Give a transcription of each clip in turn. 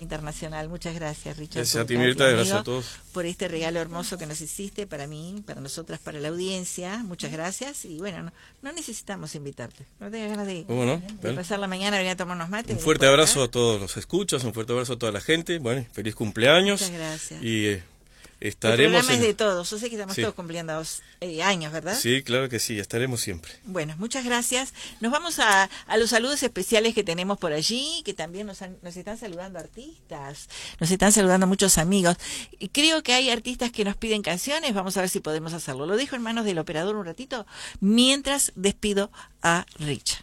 Internacional. Muchas gracias, Richard. Gracias a ti, Mirta, gracias a todos. Por este regalo hermoso que nos hiciste para mí, para nosotras, para la audiencia. Muchas gracias. Y bueno, no necesitamos invitarte. No tengas ganas de pasar la mañana, venir a tomarnos mate. Un fuerte abrazo a todos los escuchas, un fuerte abrazo a toda la gente. Bueno, feliz cumpleaños. Muchas gracias. Y estaremos. El programa es de todos. Yo sé que estamos todos cumpliendo años, ¿verdad? Sí, claro que sí, estaremos siempre. Bueno, muchas gracias. Nos vamos a los saludos especiales que tenemos por allí, que también nos están saludando artistas, nos están saludando muchos amigos. Y creo que hay artistas que nos piden canciones, vamos a ver si podemos hacerlo. Lo dejo en manos del operador un ratito, mientras despido a Richard.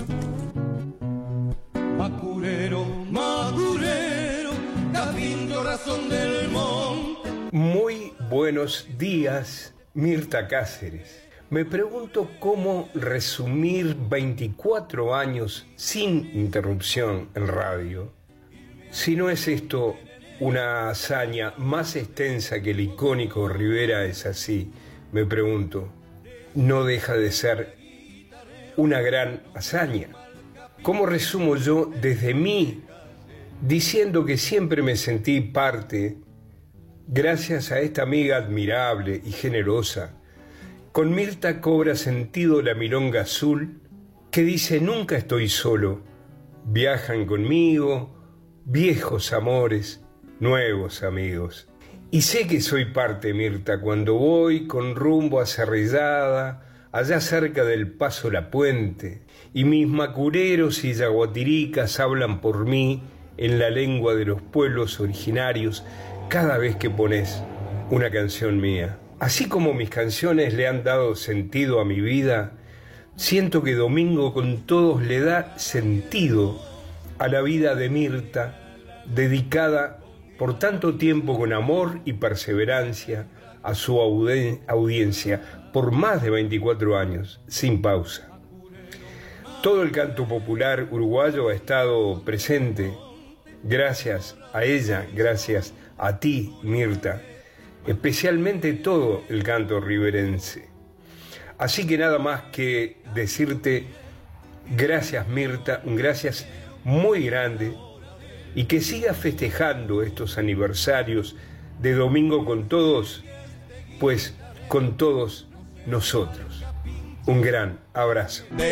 Macurero, Macurero, capinto razón del monte. Muy buenos días, Mirta Cáceres. Me pregunto cómo resumir 24 años sin interrupción en radio. Si no es esto una hazaña más extensa que el icónico Rivera es así, me pregunto, no deja de ser una gran hazaña. ¿Cómo resumo yo desde mí, diciendo que siempre me sentí parte, gracias a esta amiga admirable y generosa? Con Mirta cobra sentido la milonga azul que dice nunca estoy solo, viajan conmigo, viejos amores, nuevos amigos. Y sé que soy parte, Mirta, cuando voy con rumbo a Cerrillada, allá cerca del Paso La Puente, y mis macureros y yaguatiricas hablan por mí en la lengua de los pueblos originarios cada vez que pones una canción mía. Así como mis canciones le han dado sentido a mi vida, siento que Domingo con Todos le da sentido a la vida de Mirta, dedicada por tanto tiempo con amor y perseverancia a su audiencia, por más de 24 años, sin pausa. Todo el canto popular uruguayo ha estado presente gracias a ella, gracias a ti, Mirta, especialmente todo el canto riverense. Así que nada más que decirte gracias, Mirta, un gracias muy grande, y que sigas festejando estos aniversarios de Domingo con Todos, pues con todos nosotros. Un gran abrazo.